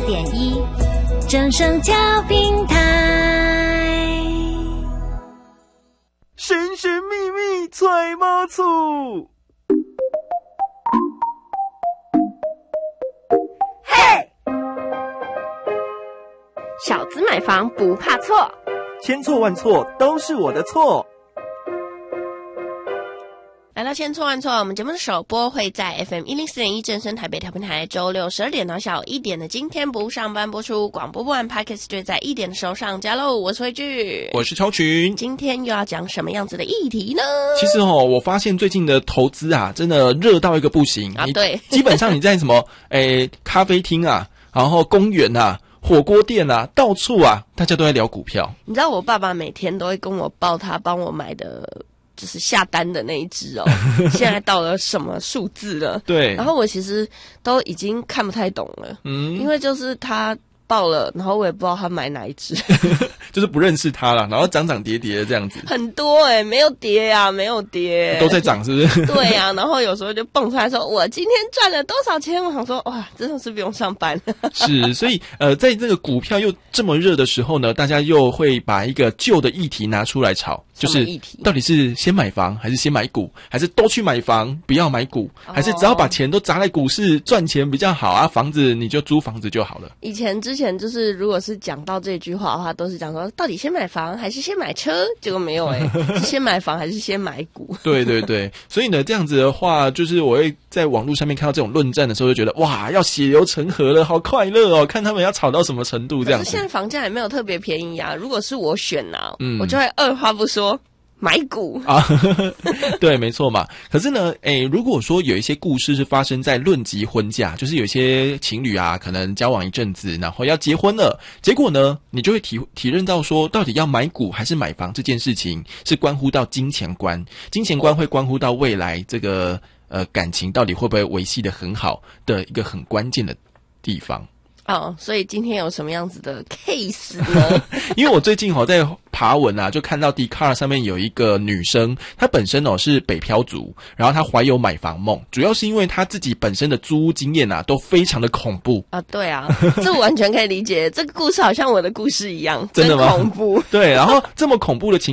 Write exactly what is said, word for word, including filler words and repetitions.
点一，正声调频台。 神神秘秘揣猫醋。 嘿，小子买房不怕错， 千错万错都是我的错。 来到千错万错，我们节目的首播会在 F M 一零四点一正声台北调频台，周六十二点到下午一点的今天不上班播出，广播播完 Podcast 就在一点的时候上架喽。我是慧聚， 我是超群， 今天又要讲什么样子的议题呢？ 其实哦，我发现最近的投资啊，真的热到一个不行啊！对， 基本上你在什么诶咖啡厅啊，然后公园啊。火锅店啊，到处啊，大家都在聊股票。 你知道我爸爸每天都会跟我报他帮我买的，就是下单的那一只哦，现在到了什么数字了？对。然后我其实都已经看不太懂了，嗯，因为就是他报了，然后我也不知道他买哪一只， 就是不认识他了，然后涨涨跌跌的这样子。 很多哎、欸，没有跌呀、啊，没有跌， 都在涨，是不是？ 对呀、啊，然后有时候就蹦出来说：“我今天赚了多少钱？”我想说，哇，真的是不用上班。 是，所以呃，在这个股票又这么热的时候呢，大家又会把一个旧的议题拿出来炒，就是到底是先买房还是先买股，还是都去买房不要买股，哦、还是只要把钱都砸在股市赚钱比较好啊？房子你就租房子就好了。 以前之前就是如果是讲到这句话的话，都是讲说到底先买房还是先买车，结果没有哎、欸，是先买房还是先买股？ 对对对，所以呢，这样子的话，就是我会在网络上面看到这种论战的时候，就觉得哇，要血流成河了，好快乐哦！看他们要吵到什么程度这样子。 可是现在房价也没有特别便宜啊，如果是我选啊，嗯、我就会二话不说。买股啊， 对，没错嘛。可是呢，诶，如果说有一些故事是发生在论及婚嫁，就是有一些情侣啊，可能交往一阵子，然后要结婚了，结果呢，你就会体体认到说，到底要买股还是买房这件事情，是关乎到金钱观，金钱观会关乎到未来这个呃感情到底会不会维系得很好的一个很关键的地方。 哦，所以今天有什么样子的 case 呢？ 因为我最近哦在爬文啊，就看到 Dcard 上面有一个女生，她本身哦是北漂族，然后她怀有买房梦，主要是因为她自己本身的租屋经验啊都非常的恐怖啊。对啊，这我完全可以理解，这个故事好像我的故事一样， 真的吗？ 真恐怖。 对，然后这么恐怖的情